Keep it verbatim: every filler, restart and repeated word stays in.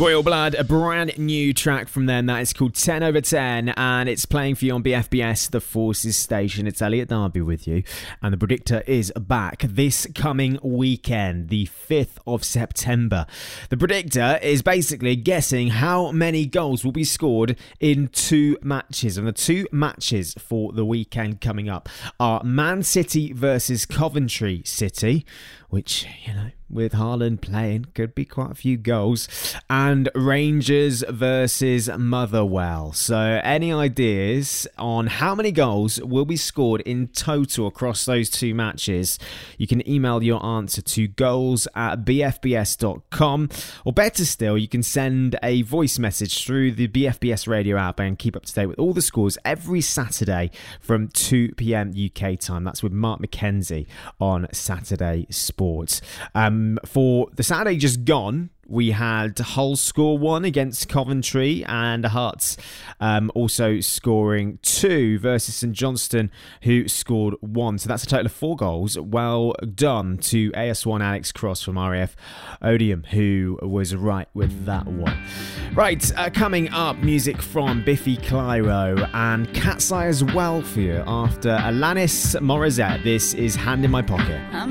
Royal Blood, a brand new track from them that is called ten over ten, and it's playing for you on B F B S, the Forces station. It's Elliot Darby with you, and the Predictor is back this coming weekend, the fifth of September. The Predictor is basically guessing how many goals will be scored in two matches, and the two matches for the weekend coming up are Man City versus Coventry City, which, you know, with Haaland playing, could be quite a few goals, and Rangers versus Motherwell. So any ideas on how many goals will be scored in total across those two matches, you can email your answer to goals at b f b s dot com, or better still, you can send a voice message through the B F B S radio app and keep up to date with all the scores every Saturday from two p.m. U K time. That's with Mark McKenzie on Saturday Sports. Um, for the Saturday just gone, we had Hull score one against Coventry, and Hearts um, also scoring two versus St Johnstone, who scored one. So that's a total of four goals. Well done to A S one Alex Cross from R A F Odium, who was right with that one. Right, uh, coming up, music from Biffy Clyro and Cat's Eye as well for you after Alanis Morissette. This is Hand in My Pocket. I'm